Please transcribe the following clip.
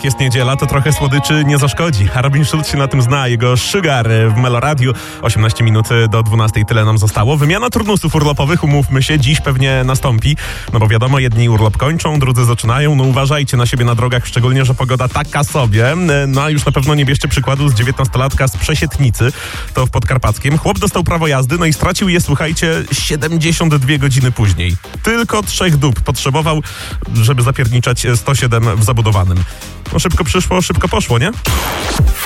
jak jest niedziela, to trochę słodyczy nie zaszkodzi. Robin Schulz się na tym zna, jego Sugar w Meloradiu. 18 minut do 12, tyle nam zostało. Wymiana turnusów urlopowych, umówmy się, dziś pewnie nastąpi. No bo wiadomo, jedni urlop kończą, drudzy zaczynają. No uważajcie na siebie na drogach, szczególnie, że pogoda taka sobie. No a już na pewno nie bierzcie przykładu z 19-latka z Przesietnicy, to w Podkarpackiem. Chłop dostał prawo jazdy, no i stracił je, słuchajcie, 72 godziny później. Tylko 3 dób potrzebował, żeby zapierniczać 107 w zabudowanym. No szybko przyszło, szybko poszło, nie?